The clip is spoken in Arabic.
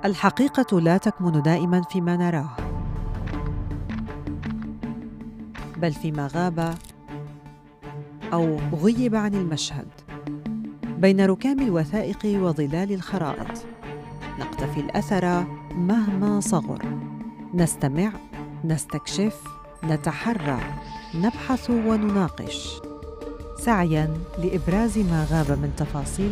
الحقيقة لا تكمن دائماً فيما نراه، بل فيما غاب أو غيب عن المشهد. بين ركام الوثائق وظلال الخرائط نقتفي الأثر مهما صغر، نستمع، نستكشف، نتحرى، نبحث ونناقش، سعياً لإبراز ما غاب من تفاصيل